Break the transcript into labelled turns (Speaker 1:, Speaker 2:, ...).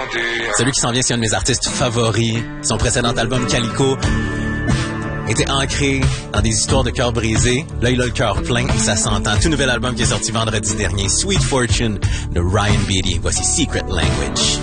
Speaker 1: Celui qui s'en vient, c'est un de mes artistes favoris. Son précédent album, Calico, était ancré dans des histoires de cœur brisé. Là, il a le cœur plein et ça s'entend. Tout nouvel album qui est sorti vendredi dernier, Sweet Fortune, de Ryan Beatty. Voici Secret Language.